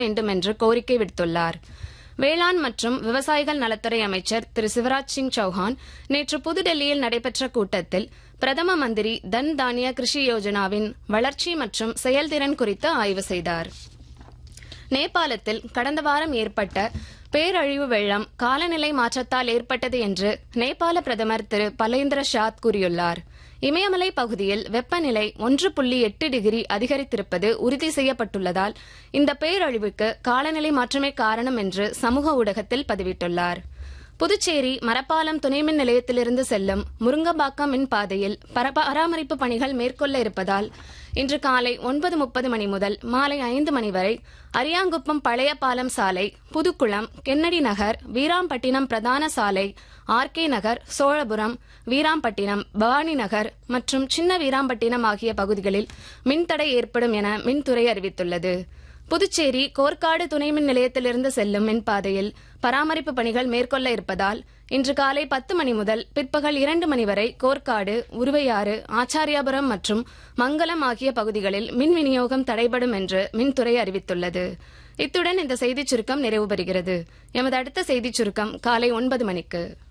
வேண்டும் என்று கோரிக்கை விடுத்துள்ளார். வேளாண் மற்றும் விவசாயிகள் நலத்துறை அமைச்சர் திரு சிவராஜ் சிங் சௌஹான் நேற்று புதுடெல்லியில் நடைபெற்ற கூட்டத்தில் பிரதம மந்திரி தன் தானிய கிருஷி யோஜனாவின் வளர்ச்சி மற்றும் செயல்திறன் குறித்து ஆய்வு செய்தார். நேபாளத்தில் கடந்த வாரம் ஏற்பட்ட பேரழிவு வெள்ளம் காலநிலை மாற்றத்தால் ஏற்பட்டது என்று நேபாள பிரதமர் திரு பலேந்திர ஷாத் கூறியுள்ளார். இமயமலை பகுதியில் வெப்பநிலை 1.8 டிகிரி அதிகரித்திருப்பது உறுதி செய்யப்பட்டுள்ளதால் இந்த பேரழிவுக்கு காலநிலை மாற்றமே காரணம் என்று சமூக ஊடகத்தில் பதிவிட்டுள்ளார். புதுச்சேரி மரப்பாலம் துணைமின் நிலையத்திலிருந்து செல்லும் முருங்கம்பாக்கம் மின் பாதையில் பராமரிப்பு பணிகள் மேற்கொள்ள இருப்பதால் இன்று காலை 9:30 மணி முதல் மாலை 5 மணி வரை அரியாங்குப்பம் பழைய பாலம் சாலை, புதுக்குளம், கென்னடி நகர், வீராம்பட்டினம் பிரதான சாலை, ஆர்கே நகர், சோழபுரம், வீராம்பட்டினம், பவானி நகர் மற்றும் சின்ன வீராம்பட்டினம் ஆகிய பகுதிகளில் மின்தடை ஏற்படும் என மின்துறை அறிவித்துள்ளது. புதுச்சேரி கோர்க்காடு துணைமின் நிலையத்திலிருந்து செல்லும் மின்பாதையில் பராமரிப்பு பணிகள் மேற்கொள்ள இருப்பதால் இன்று காலை 10 மணி முதல் பிற்பகல் 2 மணி வரை கோர்க்காடு, உருவையாறு, ஆச்சாரியாபுரம் மற்றும் மங்கலம் ஆகிய பகுதிகளில் மின் விநியோகம் தடைபடும் என்று மின்துறை அறிவித்துள்ளது. இத்துடன் இந்த செய்திச் சுருக்கம் நிறைவு பெறுகிறது. எமது அடுத்த செய்திச் சுருக்கம் காலை 9 மணிக்கு.